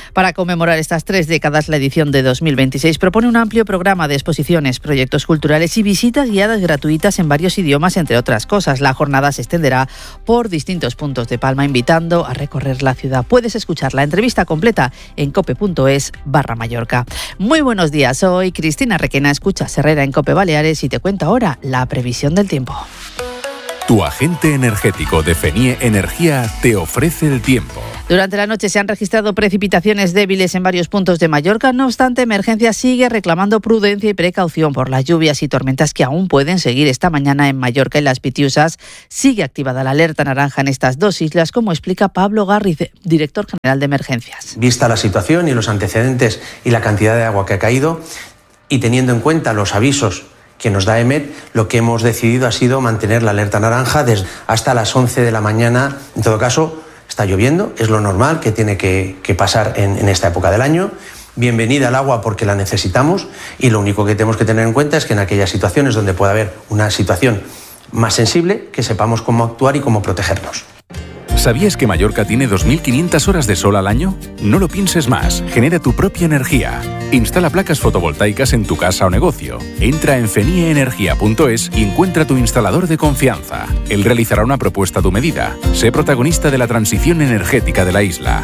Speaker 1: Para conmemorar estas 3 décadas, la edición de 2026 propone un amplio programa de exposiciones, proyectos culturales y visitas guiadas gratuitas en varios idiomas, entre otras cosas. La jornada se extenderá por distintos puntos de Palma, invitando a recorrer la ciudad. Puedes escuchar la entrevista completa en cope.es/Mallorca. Muy buenos días, soy Cristina Requena, escuchas Herrera en Cope Baleares y te cuento ahora la previsión del tiempo.
Speaker 17: Tu agente energético de FENIE Energía te ofrece el tiempo.
Speaker 1: Durante la noche se han registrado precipitaciones débiles en varios puntos de Mallorca. No obstante, Emergencia sigue reclamando prudencia y precaución por las lluvias y tormentas que aún pueden seguir esta mañana en Mallorca y las Pitiusas. Sigue activada la alerta naranja en estas 2 islas, como explica Pablo Garriz, director general de Emergencias.
Speaker 18: Vista la situación y los antecedentes y la cantidad de agua que ha caído, y teniendo en cuenta los avisos que nos da EMET, lo que hemos decidido ha sido mantener la alerta naranja hasta las 11 de la mañana. En todo caso, está lloviendo, es lo normal que tiene que pasar en esta época del año. Bienvenida al agua porque la necesitamos, y lo único que tenemos que tener en cuenta es que en aquellas situaciones donde pueda haber una situación más sensible, que sepamos cómo actuar y cómo protegernos.
Speaker 17: ¿Sabías que Mallorca tiene 2.500 horas de sol al año? No lo pienses más, genera tu propia energía. Instala placas fotovoltaicas en tu casa o negocio. Entra en fenieenergia.es y encuentra tu instalador de confianza. Él realizará una propuesta a tu medida. Sé protagonista de la transición energética de la isla.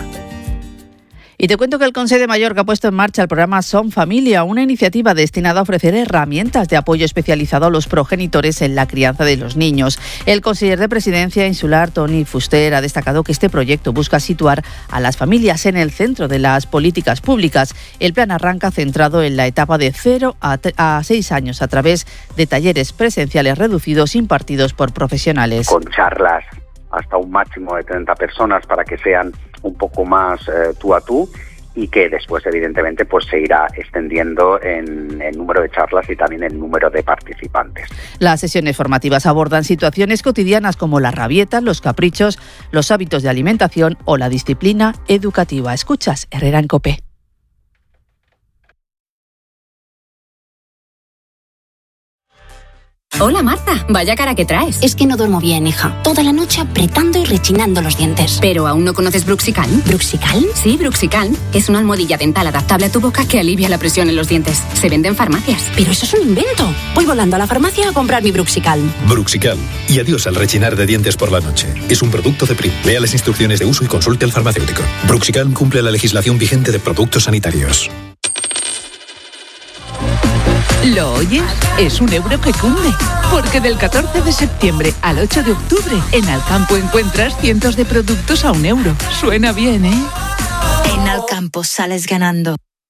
Speaker 1: Y te cuento que el Consell de Mallorca ha puesto en marcha el programa Som Familia, una iniciativa destinada a ofrecer herramientas de apoyo especializado a los progenitores en la crianza de los niños. El conseller de Presidencia Insular, Toni Fuster, ha destacado que este proyecto busca situar a las familias en el centro de las políticas públicas. El plan arranca centrado en la etapa de 0 a 6 años a través de talleres presenciales reducidos impartidos por profesionales.
Speaker 20: Con charlas hasta un máximo de 30 personas para que sean un poco más tú a tú, y que después evidentemente pues se irá extendiendo en el número de charlas y también el número de participantes.
Speaker 1: Las sesiones formativas abordan situaciones cotidianas como las rabietas, los caprichos, los hábitos de alimentación o la disciplina educativa. Escuchas Herrera en COPE.
Speaker 23: Hola Marta, vaya cara que traes.
Speaker 24: Es que no duermo bien, hija. Toda la noche apretando y rechinando los dientes.
Speaker 23: ¿Pero aún no conoces Bruxicalm?
Speaker 24: ¿Bruxicalm?
Speaker 23: Sí, Bruxicalm. Es una almohadilla dental adaptable a tu boca que alivia la presión en los dientes. Se vende en farmacias.
Speaker 24: Pero eso es un invento. Voy volando a la farmacia a comprar mi Bruxicalm.
Speaker 25: Bruxicalm. Y adiós al rechinar de dientes por la noche. Es un producto de PRIM. Lea las instrucciones de uso y consulte al farmacéutico. Bruxicalm cumple la legislación vigente de productos sanitarios.
Speaker 26: ¿Lo oyes? Es un euro que cunde. Porque del 14 de septiembre al 8 de octubre, en Alcampo encuentras cientos de productos a €1. Suena bien, ¿eh?
Speaker 24: En Alcampo sales ganando.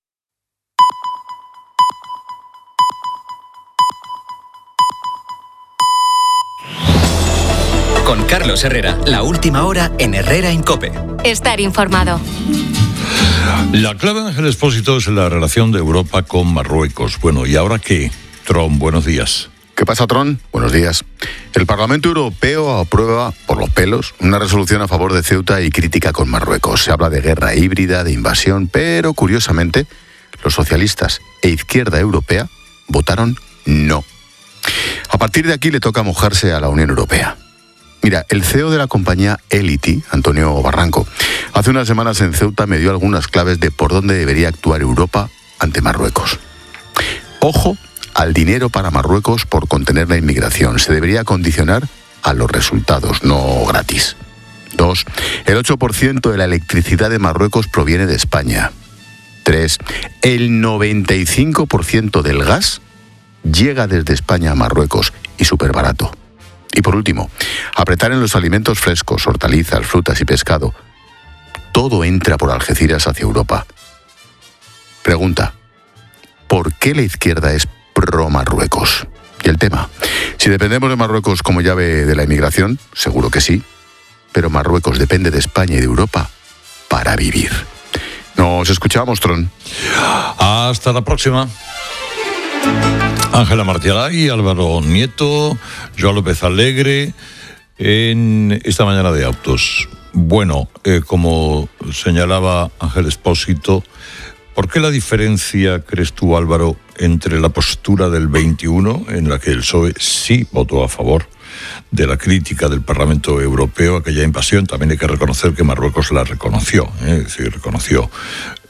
Speaker 19: Con Carlos Herrera, la última hora en Herrera en COPE.
Speaker 4: Estar informado.
Speaker 21: La clave de Ángel Expósito es la relación de Europa con Marruecos. Bueno, ¿y ahora qué? Tron, buenos días.
Speaker 27: ¿Qué pasa, Tron? Buenos días. El Parlamento Europeo aprueba, por los pelos, una resolución a favor de Ceuta y crítica con Marruecos. Se habla de guerra híbrida, de invasión, pero curiosamente, los socialistas e izquierda europea votaron no. A partir de aquí le toca mojarse a la Unión Europea. Mira, el CEO de la compañía Elity, Antonio Barranco, hace unas semanas en Ceuta me dio algunas claves de por dónde debería actuar Europa ante Marruecos. Ojo al dinero para Marruecos por contener la inmigración. Se debería condicionar a los resultados, no gratis. 2. El 8% de la electricidad de Marruecos proviene de España. 3. El 95% del gas llega desde España a Marruecos y súper barato. Y por último, apretar en los alimentos frescos, hortalizas, frutas y pescado. Todo entra por Algeciras hacia Europa. Pregunta, ¿por qué la izquierda es pro Marruecos? Y el tema, si dependemos de Marruecos como llave de la inmigración, seguro que sí, pero Marruecos depende de España y de Europa para vivir. Nos escuchamos, Tron.
Speaker 21: Hasta la próxima. Ángela Martialay, Álvaro Nieto, Joan López Alegre, en esta mañana de autos. Bueno, como señalaba Ángel Expósito, ¿por qué la diferencia, crees tú, Álvaro, entre la postura del 21, en la que el PSOE sí votó a favor de la crítica del Parlamento Europeo, aquella invasión? También hay que reconocer que Marruecos la reconoció, es decir, reconoció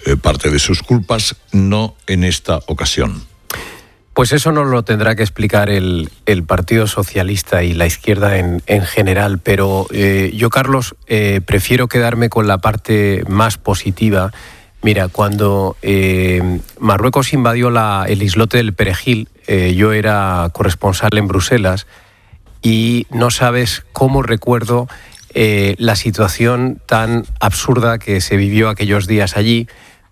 Speaker 21: parte de sus culpas, no en esta ocasión.
Speaker 2: Pues eso nos lo tendrá que explicar el Partido Socialista y la izquierda en general, pero yo, Carlos, prefiero quedarme con la parte más positiva. Mira, cuando Marruecos invadió el islote del Perejil, yo era corresponsal en Bruselas y no sabes cómo recuerdo la situación tan absurda que se vivió aquellos días allí,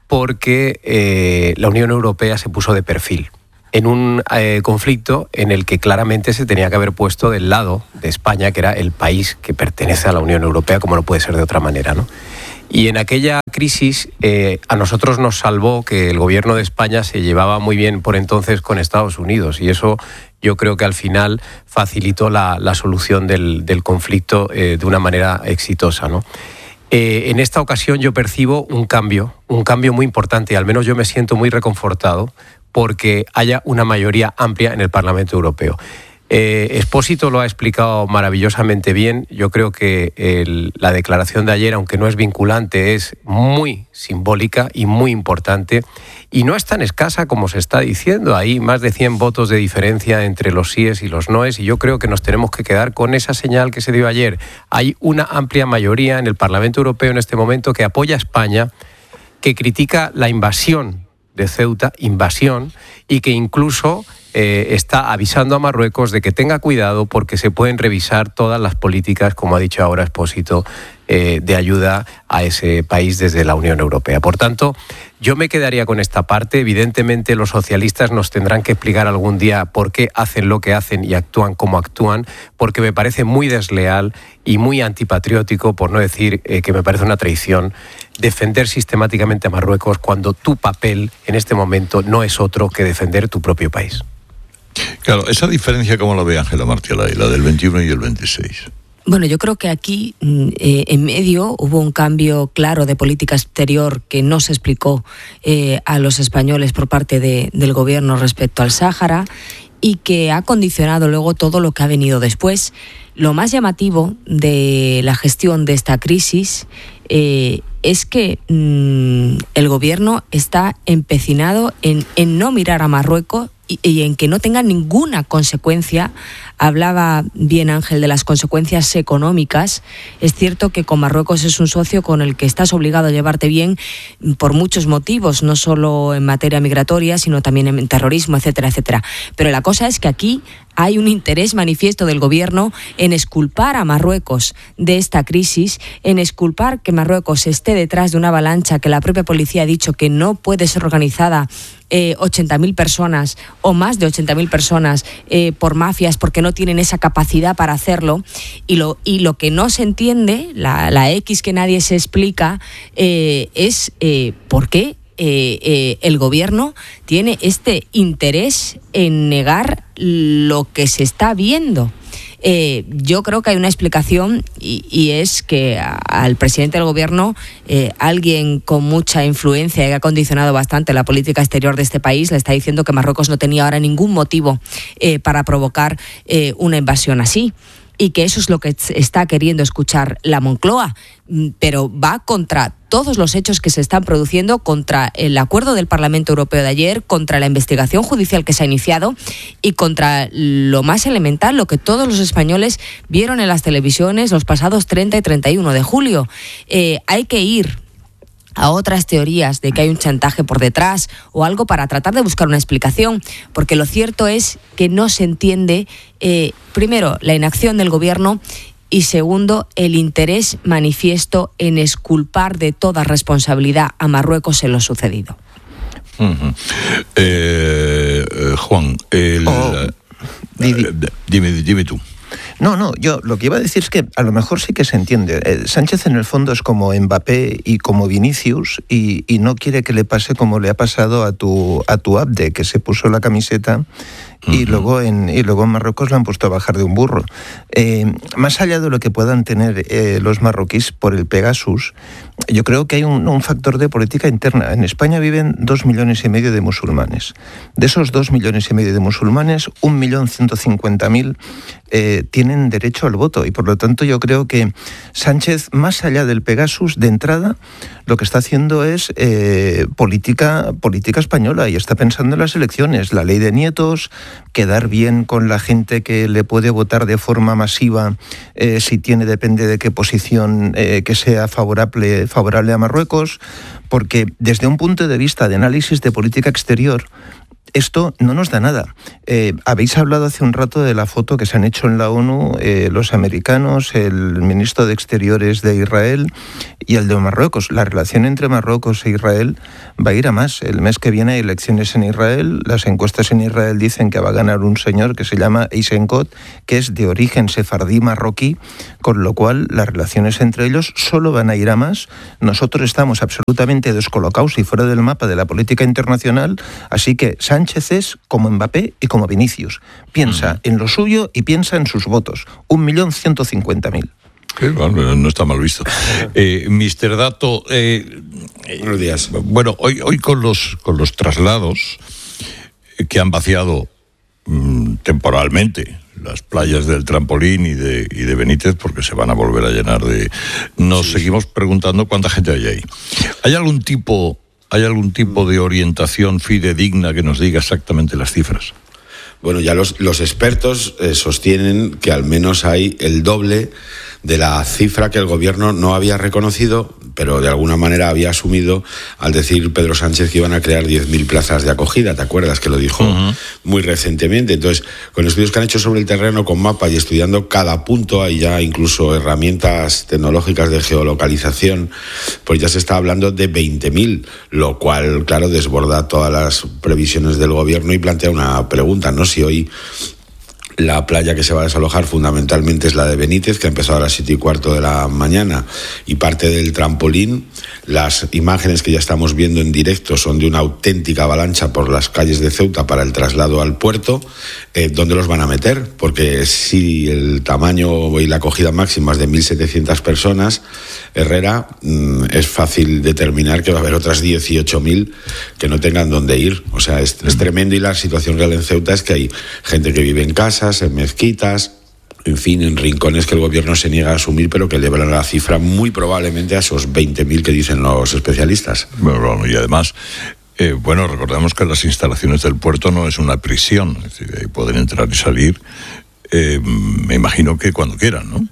Speaker 2: porque la Unión Europea se puso de perfil en un conflicto en el que claramente se tenía que haber puesto del lado de España, que era el país que pertenece a la Unión Europea, como no puede ser de otra manera, ¿no? Y en aquella crisis a nosotros nos salvó que el gobierno de España se llevaba muy bien por entonces con Estados Unidos, y eso yo creo que al final facilitó la solución del conflicto de una manera exitosa, ¿no? En esta ocasión yo percibo un cambio muy importante, y al menos yo me siento muy reconfortado porque haya una mayoría amplia en el Parlamento Europeo. Expósito lo ha explicado maravillosamente bien. Yo creo que la declaración de ayer, aunque no es vinculante, es muy simbólica y muy importante, y no es tan escasa como se está diciendo. Hay más de 100 votos de diferencia entre los síes y los noes, y yo creo que nos tenemos que quedar con esa señal que se dio ayer. Hay una amplia mayoría en el Parlamento Europeo en este momento que apoya a España, que critica la invasión de Ceuta, y que incluso está avisando a Marruecos de que tenga cuidado porque se pueden revisar todas las políticas, como ha dicho ahora Expósito, de ayuda a ese país desde la Unión Europea. Por tanto, yo me quedaría con esta parte. Evidentemente los socialistas nos tendrán que explicar algún día por qué hacen lo que hacen y actúan como actúan, porque me parece muy desleal y muy antipatriótico, por no decir que me parece una traición, defender sistemáticamente a Marruecos cuando tu papel en este momento no es otro que defender tu propio país.
Speaker 21: Claro, esa diferencia, ¿cómo la ve Ángela Martialay, la del 21 y el 26?
Speaker 3: Bueno, yo creo que aquí en medio hubo un cambio claro de política exterior que no se explicó a los españoles por parte del gobierno respecto al Sáhara, y que ha condicionado luego todo lo que ha venido después. Lo más llamativo de la gestión de esta crisis es que el gobierno está empecinado en no mirar a Marruecos y en que no tenga ninguna consecuencia. Hablaba bien Ángel de las consecuencias económicas. Es cierto que con Marruecos es un socio con el que estás obligado a llevarte bien por muchos motivos, no solo en materia migratoria, sino también en terrorismo, etcétera, etcétera. Pero la cosa es que aquí hay un interés manifiesto del gobierno en exculpar a Marruecos de esta crisis, en exculpar que Marruecos esté detrás de una avalancha que la propia policía ha dicho que no puede ser organizada 80.000 personas o más de 80.000 personas por mafias, porque no tienen esa capacidad para hacerlo. Y lo que no se entiende, la X que nadie se explica, es por qué el gobierno tiene este interés en negar lo que se está viendo. Yo creo que hay una explicación, y es que al presidente del gobierno, alguien con mucha influencia y que ha condicionado bastante la política exterior de este país, le está diciendo que Marruecos no tenía ahora ningún motivo para provocar una invasión así, y que eso es lo que está queriendo escuchar la Moncloa, pero va contra todos los hechos que se están produciendo, contra el acuerdo del Parlamento Europeo de ayer, contra la investigación judicial que se ha iniciado y contra lo más elemental, lo que todos los españoles vieron en las televisiones los pasados 30 y 31 de julio. Hay que ir a otras teorías de que hay un chantaje por detrás o algo para tratar de buscar una explicación, porque lo cierto es que no se entiende, primero, la inacción del gobierno, y segundo, el interés manifiesto en exculpar de toda responsabilidad a Marruecos en lo sucedido.
Speaker 21: Juan, dime tú.
Speaker 7: No, yo lo que iba a decir es que a lo mejor sí que se entiende. Sánchez en el fondo es como Mbappé y como Vinicius, y no quiere que le pase como le ha pasado a tu Abde, que se puso la camiseta y luego en Marruecos la han puesto a bajar de un burro. Más allá de lo que puedan tener los marroquíes por el Pegasus, yo creo que hay un factor de política interna. En España viven 2,5 millones de musulmanes. De esos 2,5 millones de musulmanes, 1.150.000 tienen derecho al voto, y por lo tanto yo creo que Sánchez, más allá del Pegasus, de entrada lo que está haciendo es política española, y está pensando en las elecciones, la ley de nietos, quedar bien con la gente que le puede votar de forma masiva, si depende de qué posición que sea favorable a Marruecos, porque desde un punto de vista de análisis de política exterior, esto no nos da nada. Habéis hablado hace un rato de la foto que se han hecho en la ONU los americanos, el ministro de Exteriores de Israel y el de Marruecos. La relación entre Marruecos e Israel va a ir a más. El mes que viene hay elecciones en Israel. Las encuestas en Israel dicen que va a ganar un señor que se llama Eisenkot, que es de origen sefardí marroquí, con lo cual las relaciones entre ellos solo van a ir a más. Nosotros estamos absolutamente descolocados y fuera del mapa de la política internacional, así que Sánchez es como Mbappé y como Vinicius. Piensa en lo suyo y piensa en sus votos. 1.150.000.
Speaker 21: Bueno, no está mal visto. Mr. Dato,
Speaker 5: buenos días.
Speaker 21: Bueno, hoy con los traslados que han vaciado temporalmente las playas del Trampolín y de Benítez, porque se van a volver a llenar nos seguimos preguntando cuánta gente hay ahí. ¿Hay algún tipo de orientación fidedigna que nos diga exactamente las cifras?
Speaker 5: Bueno, ya los expertos sostienen que al menos hay el doble de la cifra que el gobierno no había reconocido, pero de alguna manera había asumido al decir Pedro Sánchez que iban a crear 10.000 plazas de acogida. ¿Te acuerdas que lo dijo muy recientemente? Entonces, con estudios que han hecho sobre el terreno, con mapa y estudiando cada punto, hay ya incluso herramientas tecnológicas de geolocalización, pues ya se está hablando de 20.000, lo cual, claro, desborda todas las previsiones del gobierno y plantea una pregunta, ¿no? Si hoy la playa que se va a desalojar fundamentalmente es la de Benítez, que ha empezado a las 7:15 de la mañana, y parte del Trampolín. Las imágenes que ya estamos viendo en directo son de una auténtica avalancha por las calles de Ceuta para el traslado al puerto. ¿Dónde los van a meter? Porque si el tamaño y la acogida máxima es de 1.700 personas, Herrera, es fácil determinar que va a haber otras 18.000 que no tengan dónde ir. O sea, es tremendo, y la situación real en Ceuta es que hay gente que vive en casas, en mezquitas, en fin, en rincones que el gobierno se niega a asumir, pero que elevan la cifra muy probablemente a esos 20.000 que dicen los especialistas.
Speaker 21: Bueno, y además, recordemos que las instalaciones del puerto no es una prisión, es decir, ahí pueden entrar y salir, me imagino que cuando quieran, ¿no?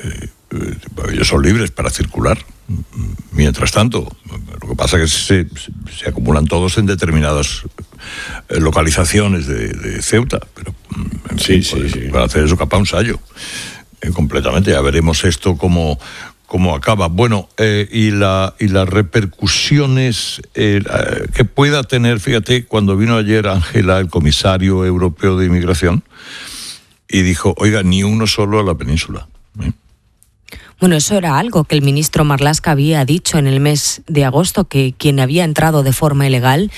Speaker 21: Ellos son libres para circular. Mientras tanto, lo que pasa es que se acumulan todos en determinadas localizaciones de Ceuta, pero en fin, para hacer eso capaz un ensayo completamente. Ya veremos esto cómo acaba. Bueno, y las repercusiones que pueda tener, fíjate, cuando vino ayer Ángela, el comisario europeo de inmigración, y dijo, oiga, ni uno solo a la península.
Speaker 3: Bueno, eso era algo que el ministro Marlaska había dicho en el mes de agosto, que quien había entrado de forma ilegal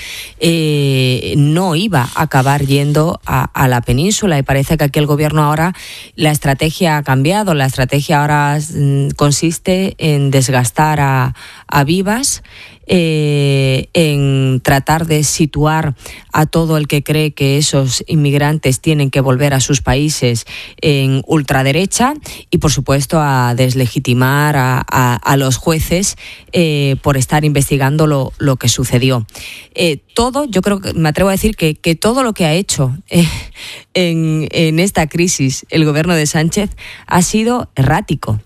Speaker 3: no iba a acabar yendo a la península, y parece que aquí el gobierno ahora, la estrategia ha cambiado. La estrategia ahora consiste en desgastar a Vivas, en tratar de situar a todo el que cree que esos inmigrantes tienen que volver a sus países en ultraderecha, y por supuesto a deslegitimar a los jueces por estar investigando lo que sucedió. Yo creo que me atrevo a decir que todo lo que ha hecho en esta crisis el gobierno de Sánchez ha sido errático.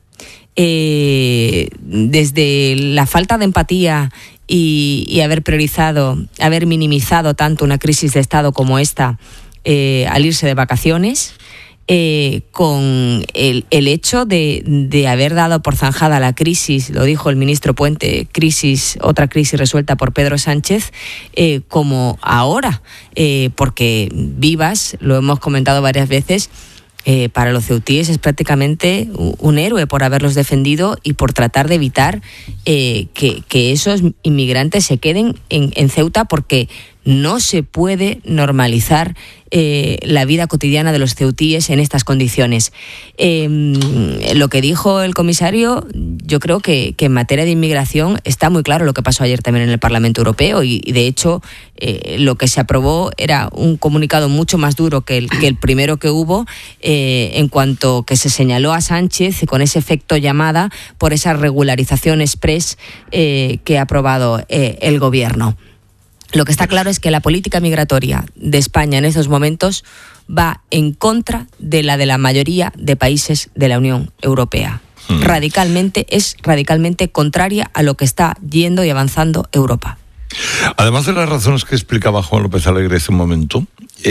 Speaker 3: Desde la falta de empatía y haber minimizado tanto una crisis de Estado como esta al irse de vacaciones, con el hecho de haber dado por zanjada la crisis, lo dijo el ministro Puente, otra crisis resuelta por Pedro Sánchez, como ahora, porque Vivas, lo hemos comentado varias veces, para los ceutíes es prácticamente un héroe por haberlos defendido y por tratar de evitar que esos inmigrantes se queden en Ceuta, porque No se puede normalizar la vida cotidiana de los ceutíes en estas condiciones. Lo que dijo el comisario, yo creo que en materia de inmigración está muy claro lo que pasó ayer también en el Parlamento Europeo y de hecho lo que se aprobó era un comunicado mucho más duro que el primero que hubo, en cuanto que se señaló a Sánchez con ese efecto llamada por esa regularización express que ha aprobado el Gobierno. Lo que está claro es que la política migratoria de España en estos momentos va en contra de la mayoría de países de la Unión Europea. Es radicalmente contraria a lo que está yendo y avanzando Europa.
Speaker 21: Además de las razones que explicaba Juan López Alegre hace un momento,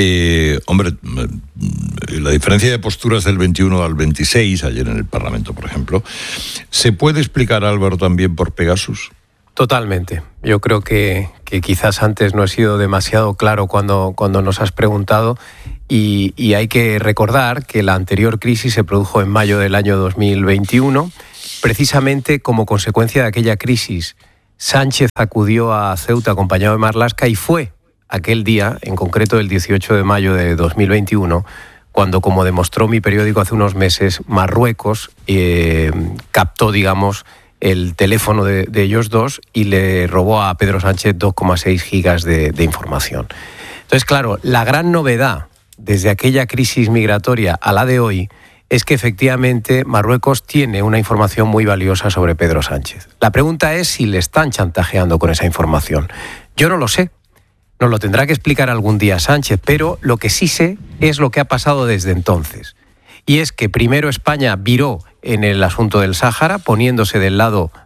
Speaker 21: la diferencia de posturas del 21 al 26, ayer en el Parlamento, por ejemplo, ¿se puede explicar, Álvaro, también por Pegasus?
Speaker 2: Totalmente. Yo creo que quizás antes no he sido demasiado claro cuando nos has preguntado y hay que recordar que la anterior crisis se produjo en mayo del año 2021. Precisamente como consecuencia de aquella crisis, Sánchez acudió a Ceuta acompañado de Marlaska y fue aquel día, en concreto el 18 de mayo de 2021, cuando, como demostró mi periódico hace unos meses, Marruecos captó, digamos, el teléfono de ellos dos y le robó a Pedro Sánchez 2,6 gigas de información. Entonces, claro, la gran novedad desde aquella crisis migratoria a la de hoy es que efectivamente Marruecos tiene una información muy valiosa sobre Pedro Sánchez. La pregunta es si le están chantajeando con esa información. Yo no lo sé. Nos lo tendrá que explicar algún día Sánchez, pero lo que sí sé es lo que ha pasado desde entonces. Y es que primero España viró en el asunto del Sáhara, poniéndose del lado